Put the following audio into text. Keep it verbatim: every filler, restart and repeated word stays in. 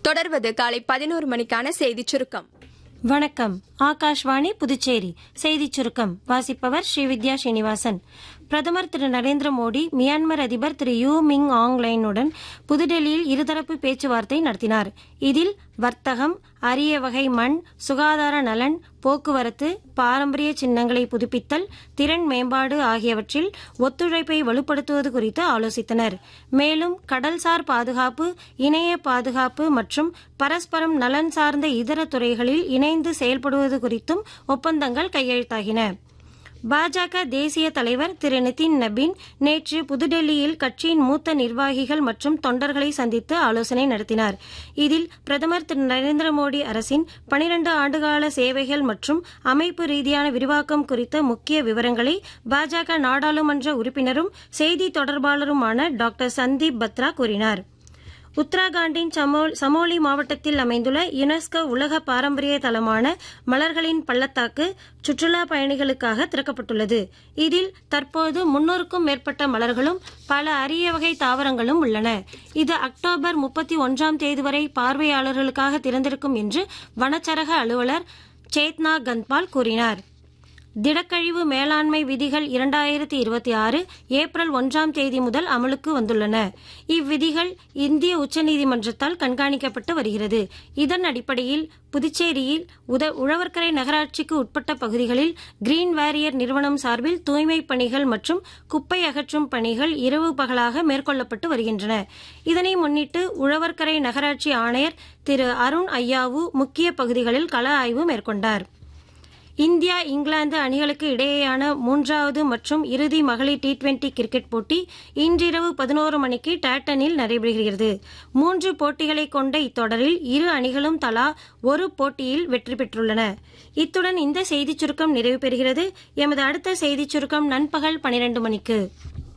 தொடர்வது காலை பதினோரு மணிக்கான செய்திச் சுருக்கம். வணக்கம். ஆகாஷ்வாணி புதுச்சேரி செய்திச் சுருக்கம் வாசிப்பவர் ஸ்ரீவித்யா ஸ்ரீனிவாசன். பிரதமர் திரு நரேந்திர மோடி மியான்மர் அதிபர் திரு யூ மிங் ஆங் லைனுடன் புதுடெல்லியில் இருதரப்பு பேச்சுவார்த்தை நடத்தினார். இதில் வர்த்தகம், அரிய வகை மண், சுகாதார நலன், போக்குவரத்து, பாரம்பரிய சின்னங்களை புதுப்பித்தல், திறன் மேம்பாடு ஆகியவற்றில் ஒத்துழைப்பை வலுப்படுத்துவது குறித்து ஆலோசித்தனர். மேலும் கடல்சார் பாதுகாப்பு, இணைய பாதுகாப்பு மற்றும் பரஸ்பரம் நலன் சார்ந்த இதர துறைகளில் இணைந்து செயல்படுவது குறித்தும் ஒப்பந்தங்கள் கையெழுத்தாகின. பாஜக தேசிய தலைவர் திரு நிதின் நபீன் நேற்று புதுடெல்லியில் கட்சியின் மூத்த நிர்வாகிகள் மற்றும் தொண்டர்களை சந்தித்து ஆலோசனை நடத்தினார். இதில் பிரதமர் திரு நரேந்திர மோடி அரசின் பனிரண்டு ஆண்டுகால சேவைகள் மற்றும் அமைப்பு ரீதியான விரிவாக்கம் குறித்த முக்கிய விவரங்களை பாஜக நாடாளுமன்ற உறுப்பினரும் செய்தி தொடர்பாளருமான டாக்டர் சந்தீப் பத்ரா கூறினார். உத்தராகண்டின் சமோலி மாவட்டத்தில் அமைந்துள்ள யுனெஸ்கோ உலக பாரம்பரிய தலமான மலர்களின் பள்ளத்தாக்கு சுற்றுலா பயணிகளுக்காக திறக்கப்பட்டுள்ளது. இதில் தற்போது முன்னூறுக்கும் மேற்பட்ட மலர்களும் பல அரிய வகை தாவரங்களும் உள்ளன. இது அக்டோபர் முப்பத்தி ஒன்றாம் தேதி வரை பார்வையாளர்களுக்காக திறந்திருக்கும் என்று வனச்சரக அலுவலர் சேத்னா கந்த்பால் கூறினார். திடக்கழிவு மேலாண்மை விதிகள் இரண்டாயிரத்தி இருபத்தி ஆறு ஏப்ரல் ஒன்றாம் தேதி முதல் அமலுக்கு வந்துள்ளன. இவ்விதிகள் இந்திய உச்சநீதிமன்றத்தால் கண்காணிக்கப்பட்டு வருகிறது. இதன் அடிப்படையில் புதுச்சேரியில் உத உழவர்கரை நகராட்சிக்கு உட்பட்ட பகுதிகளில் கிரீன் வாரியர் நிறுவனம் சார்பில் தூய்மைப் பணிகள் மற்றும் குப்பை அகற்றும் பணிகள் இரவு பகலாக மேற்கொள்ளப்பட்டு வருகின்றன. இதனை முன்னிட்டு உழவர்கரை நகராட்சி ஆணையர் திரு அருண் ஐயாவு முக்கிய பகுதிகளில் கள ஆய்வு மேற்கொண்டார். இந்தியா இங்கிலாந்து அணிகளுக்கு இடையேயான மூன்றாவது மற்றும் இறுதி மகளிர் டி டுவெண்டி கிரிக்கெட் போட்டி இன்றிரவு பதினோரு மணிக்கு டாட்டனில் நடைபெறுகிறது. மூன்று போட்டிகளை கொண்ட இத்தொடரில் இரு அணிகளும் தலா ஒரு போட்டியில் வெற்றி பெற்றுள்ளன. இத்துடன் இந்த செய்திச் சுருக்கம் நிறைவு பெறுகிறது. எமது அடுத்த செய்திச் சுருக்கம் நண்பகல் பனிரெண்டு மணிக்கு.